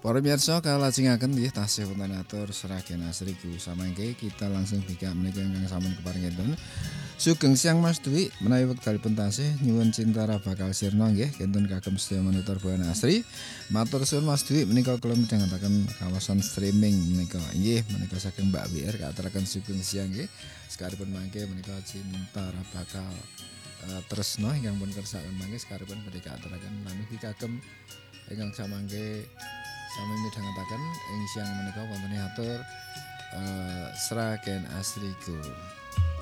Para miyarsa kalajengaken nggih tasih wonten atur seragen asriku samangke kita langsung bikak menika ingkang sampun keparingipun. Sugeng siang Mas Dwi menawi wekdalipun tasih nyuwun cintara bakal sirna nggih kentun kagem sedaya monitor Buana Asri. Matur suwun Mas Dwi menika kula midhangetaken kawasan streaming menika. Inggih menika saking Mbak WR katuraken sugeng siang nggih. Sekaripun mangke menika cintara bakal tresno ingkang pun kersakaken mangke sekaripun badhe katuraken lanuki kagem ingkang samangke sami midhangetaken ing siang menika wonten atur sragen asriku.